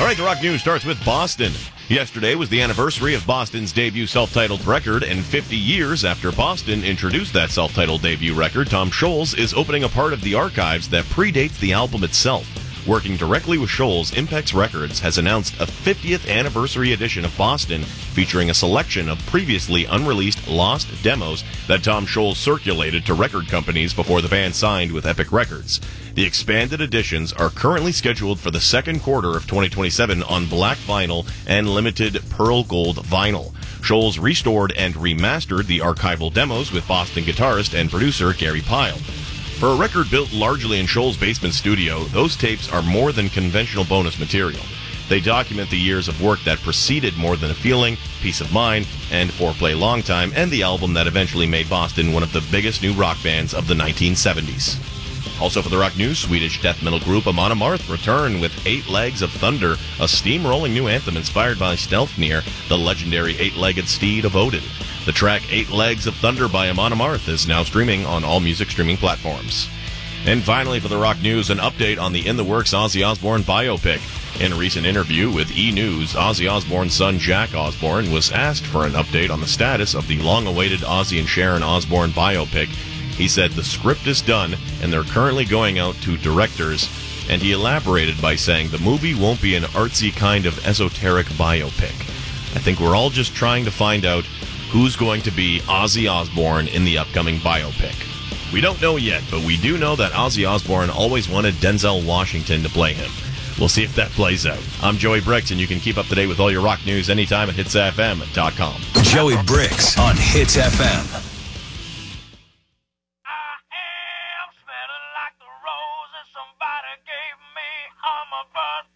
All right, the Rock News starts with Boston. Yesterday was the anniversary of Boston's debut self-titled record, and 50 years after Boston introduced that self-titled debut record, Tom Scholz is opening a part of the archives that predates the album itself. Working directly with Scholz, Impex Records has announced a 50th anniversary edition of Boston featuring a selection of previously unreleased lost demos that Tom Scholz circulated to record companies before the band signed with Epic Records. The expanded editions are currently scheduled for the second quarter of 2027 on black vinyl and limited pearl gold vinyl. Scholz restored and remastered the archival demos with Boston guitarist and producer Gary Pyle. For a record built largely in Scholz' basement studio, those tapes are more than conventional bonus material. They document the years of work that preceded More Than a Feeling, Peace of Mind, and Foreplay Long Time, and the album that eventually made Boston one of the biggest new rock bands of the 1970s. Also for the Rock News, Swedish death metal group Amon Amarth return with Eight Legs of Thunder, a steamrolling new anthem inspired by Stelfnir, the legendary eight-legged steed of Odin. The track Eight Legs of Thunder by Amon Amarth is now streaming on all music streaming platforms. And finally for the Rock News, an update on the in-the-works Ozzy Osbourne biopic. In a recent interview with E! News, Ozzy Osbourne's son Jack Osbourne was asked for an update on the status of the long-awaited Ozzy and Sharon Osbourne biopic. He said the script is done and they're currently going out to directors, and he elaborated by saying the movie won't be an artsy kind of esoteric biopic. I think we're all just trying to find out who's going to be Ozzy Osbourne in the upcoming biopic. We don't know yet, but we do know that Ozzy Osbourne always wanted Denzel Washington to play him. We'll see if that plays out. I'm Joey Bricks, and you can keep up to date with all your rock news anytime at hitsfm.com. Joey Bricks on Hits FM. Somebody gave me on my birthday.